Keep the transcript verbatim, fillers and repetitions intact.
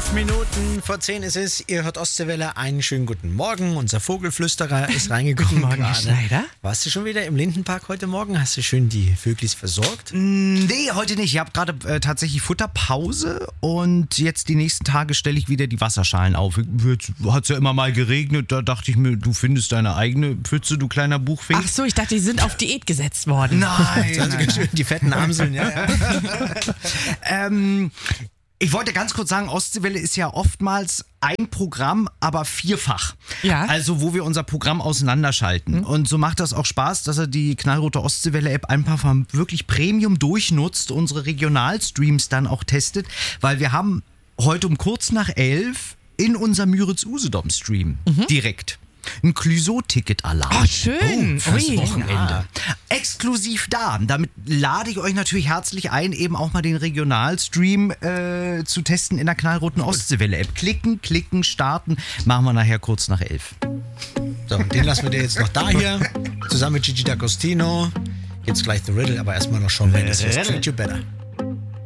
Fünf Minuten vor zehn ist es. Ihr hört Ostseewelle. Einen schönen guten Morgen. Unser Vogelflüsterer ist reingekommen. Guten Morgen, Herr Schneider. Warst du schon wieder im Lindenpark heute Morgen? Hast du schön die Vöglis versorgt? Nee, heute nicht. Ich habe gerade äh, tatsächlich Futterpause und jetzt die nächsten Tage stelle ich wieder die Wasserschalen auf. Hat es ja immer mal geregnet, da dachte ich mir, du findest deine eigene Pfütze, du kleiner Buchfink. Ach so, ich dachte, die sind auf Diät gesetzt worden. Nein, Also nein, schön die fetten Amseln, ja, ja. ähm, ich wollte ganz kurz sagen, Ostseewelle ist ja oftmals ein Programm, aber vierfach. Ja. Also wo wir unser Programm auseinanderschalten. Mhm. Und so macht das auch Spaß, dass er die knallrote Ostseewelle-App einfach mal wirklich Premium durchnutzt, unsere Regionalstreams dann auch testet, weil wir haben heute um kurz nach elf in unserem Müritz-Usedom-Stream mhm. direkt ein Clouseau-Ticket-Alarm. Oh, schön. Oh, fürs Ui. Wochenende. Ja. Exklusiv da. Damit lade ich euch natürlich herzlich ein, eben auch mal den Regionalstream äh, zu testen in der knallroten Ostseewelle-App. Klicken, klicken, starten. Machen wir nachher kurz nach elf. So, den lassen wir dir jetzt noch da hier. Zusammen mit Gigi D'Agostino. Jetzt gleich The Riddle, aber erstmal noch Shawn Mendes. Treat You Better.